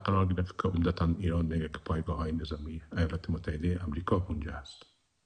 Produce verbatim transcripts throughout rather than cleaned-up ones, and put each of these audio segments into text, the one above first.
قرار گرفت که عمدتاً ایران میگه که پایگاه های نظامی ایالات متحده امریکا اونجا هست.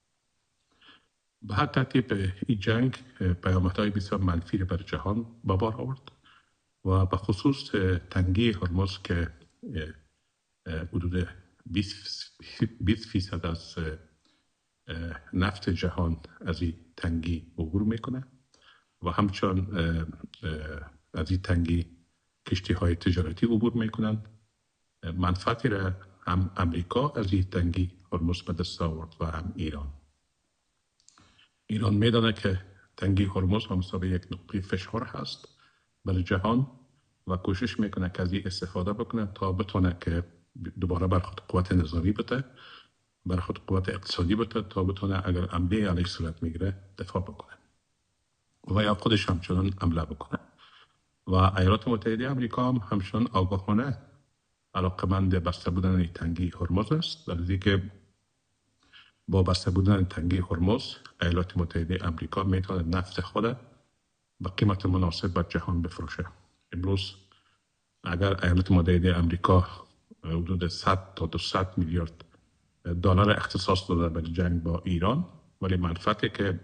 به هر ترتیب این جنگ پیامدهای بسیار منفی بر جهان به بار آورد و به خصوص تنگی هرمز که حدود بیست فیصد از نفت جهان از این تنگی عبور میکنه و همچنان از این تنگی کشتی های تجارتی عبور میکنن. منفعتی را هم امریکا از این تنگی هرمز به دست آورد و هم ایران. ایران میدانه که تنگی هرمز همسابه یک نقطه فشار هست برای جهان و کوشش میکنه که از این استفاده بکنه تا بتونه که دوباره بر خود قوت نظامی بده، بر خود قوت اقتصادی بده، تا بتونه اگر حمله علیه صورت میگیره دفاع بکنه و یا خودش همچنان حمله بکنه. و ایالات متحده امریکا هم همچنان آگاهانه علاقمند بسته بودن تنگی هرمز است، ولی که با بسته بودن تنگی هرمز ایالات متحده امریکا میتونه نفت خود به قیمت مناسب بر جهان بفروشه. امروز اگر ایالات متحده امریکا حدود صد تا دویست میلیارد دلار اختصاص داده برای جنگ با ایران، ولی منفعتی که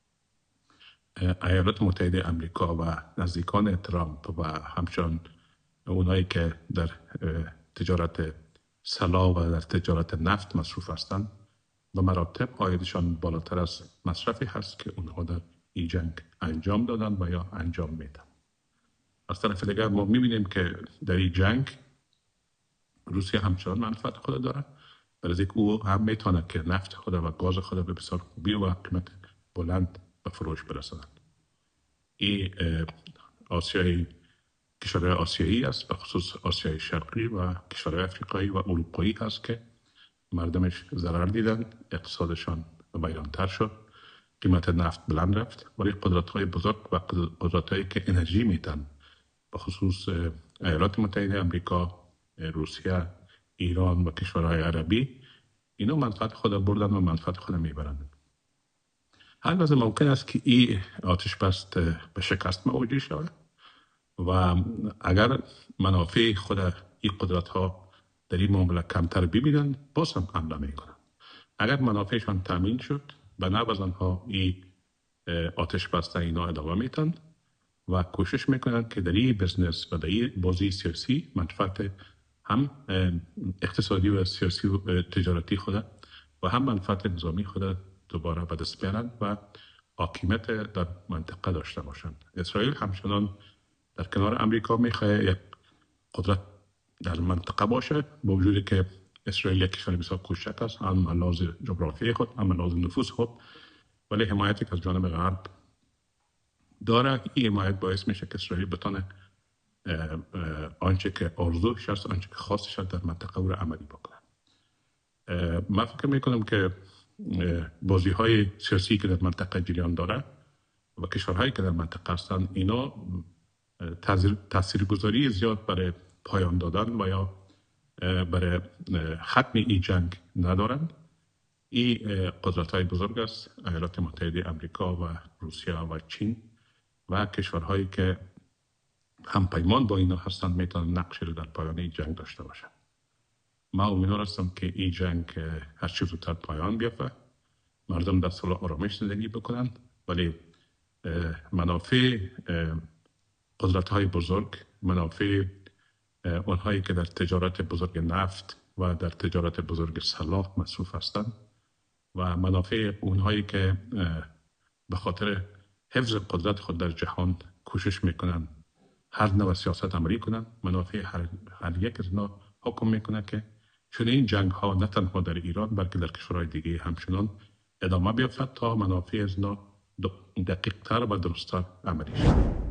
ایالات متحده امریکا و نزدیکان ترامپ و همچنان اونایی که در تجارت سلاح و در تجارت نفت مصروف هستند به مراتب عایدشان بالاتر از مصرفی هست که اونها در این جنگ انجام دادن و یا انجام میدن. از طرف دیگر ما میبینیم که در این جنگ روسیه همچنان منفعت خود داره، برای که او هم میتونه که نفت خود و گاز خود به بسیار خوبی و قیمت بلند به فروش برساند. این آسیای کشورهای آسیایی است، به خصوص آسیای شرقی و کشورهای افریقایی و اروپایی هست که مردمش ضرر دیدن، اقتصادشان ویرانتر شد، قیمت نفت بلند رفت، ولی قدرت های بزرگ و قدرت هایی که انرژی میتن به خصوص ایالات متحده امریکا، روسیه، ایران و کشورهای عربی اینا منفعت خود بردن و منفعت خود میبرند. هر لحظه ممکن است که این آتش بس به شکست مواجه شود و اگر منافع خود این قدرت ها در این معامله کمتر ببینند باز هم حمله میکنند. اگر منافعشان تامین شد به نوع آنها این آتش بس اینا ادامه میتن و کوشش میکنند که در این بزنس و در این بازی سیاسی منفعت هم اقتصادی و سیاسی و تجارتی خود و هم منفعت نظامی خود دوباره به دست بیارند و حاکمیت در منطقه داشته باشند. اسرائیل همچنان در کنار امریکا میخواه یک قدرت در منطقه باشه، با وجودی که اسرائیل یک کشور بسیار کوچک است، هم لحاظ جغرافیایی خود هم لحاظ نفوذ خود، ولی حمایتی که از جانب غرب داره. این حمایت باعث میشه که اسرائیل بتونه آنچه که آرزوش است، آنچه که خواستش است در منطقه او را عملی بکنه. من فکر میکنم که بازی های سیاسی که در منطقه جریان داره و کشورهایی که در منطقه هستند اینا تاثیرگذاری زیاد برای پایان دادن و یا برای ختم این جنگ ندارند. این قدرت های بزرگ است، ایالات متحده امریکا و روسیه و چین و کشورهایی که هم پیمان با اینا هستند میتونن نقشی رو در پایان این جنگ داشته باشند. ما امیدوار هستم که این جنگ هر چه زودتر پایان بیافته، مردم در صلح و آرامش زندگی بکنن، ولی منافع قدرت های بزرگ، منافع اونهایی که در تجارت بزرگ نفت و در تجارت بزرگ سلاح مصروف هستند و منافع اونهایی که به خاطر حفظ قدرت خود در جهان کوشش میکنن هر نوع سیاست عملی کنن، منافع هر, هر یک از اینا حکم میکنه که چون این جنگ ها نه تنها در ایران بلکه در کشورهای دیگه همچنان ادامه بیافت تا منافع از اینا دقیق تر و درست تر عملی شد.